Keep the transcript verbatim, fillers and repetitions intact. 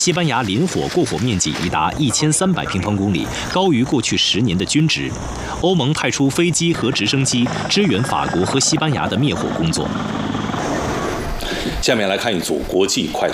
西班牙林火过火面积已达一千三百平方公里，高于过去十年的均值。欧盟派出飞机和直升机支援法国和西班牙的灭火工作。 下面来看一组国际快讯。